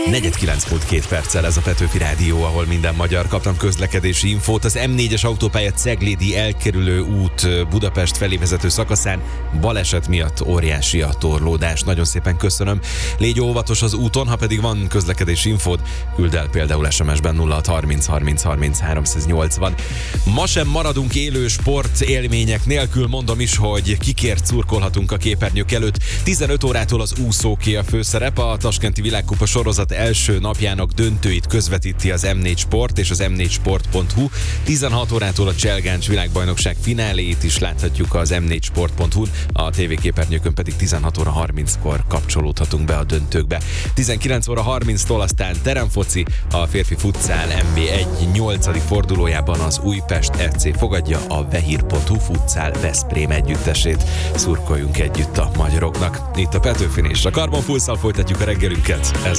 4:09 ez a Petőfi Rádió, ahol minden magyar. Kaptam közlekedési infót. Az M4-es autópálya Ceglédi elkerülő út Budapest felé vezető szakaszán baleset miatt óriási a torlódás. Nagyon szépen köszönöm. Légy óvatos az úton, ha pedig van közlekedési infód, küld el például SMS-ben 0630 30 30 380. Ma sem maradunk élő sport élmények nélkül, mondom is, hogy kikért szurkolhatunk a képernyők előtt. 15 órától az úszóké a főszerep, a Taskenti Világkupa sorozat első napjának döntőit közvetíti az M4 Sport és az m4sport.hu. 16 órától a Cselgáncs világbajnokság fináléit is láthatjuk az m4sport.hu-n, a tévéképernyőkön pedig 16 óra 30-kor kapcsolódhatunk be a döntőkbe. 19 óra 30-tól aztán teremfoci, a férfi futszál MB1 8. fordulójában az Újpest FC fogadja a vehír.hu futszál Veszprém együttesét. Szurkoljunk együtt a magyaroknak. Itt a Petőfin és a Carbon Pulsszal folytatjuk a reggelünket. Ez